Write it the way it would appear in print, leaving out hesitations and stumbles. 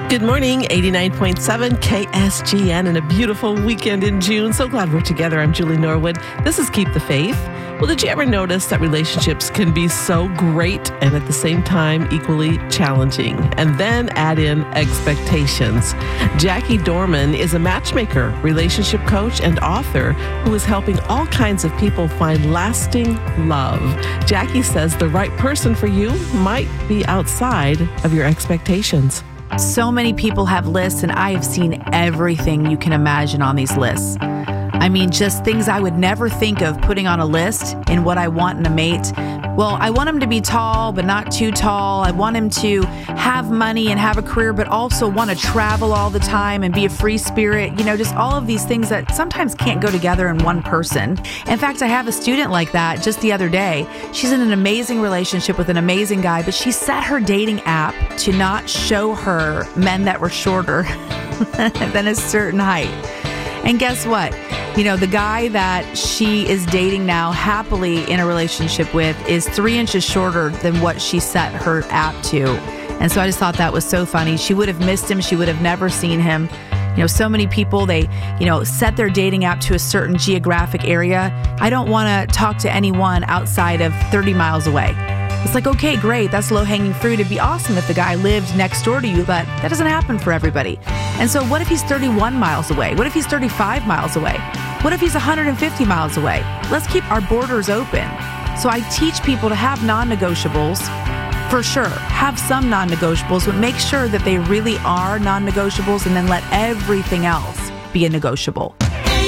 Good morning, 89.7 KSGN and a beautiful weekend in June. So glad we're together. I'm Julie Norwood. This is Keep the Faith. Well, did you ever notice that relationships can be so great and at the same time equally challenging? And then add in expectations. Jackie Dorman is a matchmaker, relationship coach, and author who is helping all kinds of people find lasting love. Jackie says the right person for you might be outside of your expectations. So many people have lists, and I have seen everything you can imagine on these lists. I mean, just things I would never think of putting on a list in what I want in a mate. Well, I want him to be tall, but not too tall. I want him to have money and have a career, but also want to travel all the time and be a free spirit. You know, just all of these things that sometimes can't go together in one person. In fact, I have a student like that just the other day. She's in an amazing relationship with an amazing guy, but she set her dating app to not show her men that were shorter than a certain height. And guess what? You know, the guy that she is dating now, happily in a relationship with, is 3 inches shorter than what she set her app to. And so I just thought that was so funny. She would have missed him. She would have never seen him. You know, so many people, they, set their dating app to a certain geographic area. I don't want to talk to anyone outside of 30 miles away. It's like, okay, great, that's low-hanging fruit. It'd be awesome if the guy lived next door to you, but that doesn't happen for everybody. And so what if he's 31 miles away? What if he's 35 miles away? What if he's 150 miles away? Let's keep our borders open. So I teach people to have non-negotiables, for sure. Have some non-negotiables, but make sure that they really are non-negotiables, and then let everything else be a negotiable.